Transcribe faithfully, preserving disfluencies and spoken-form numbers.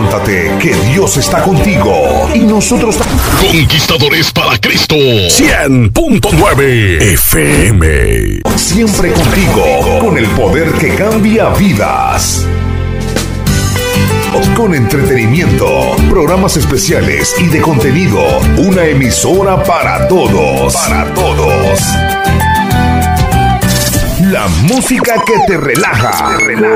levántate, que Dios está contigo. Y nosotros también. Conquistadores para Cristo. cien punto nueve F M. Siempre contigo, con el poder que cambia vidas. Con entretenimiento, programas especiales y de contenido. Una emisora para todos. Para todos. La música que te relaja. Te relaja.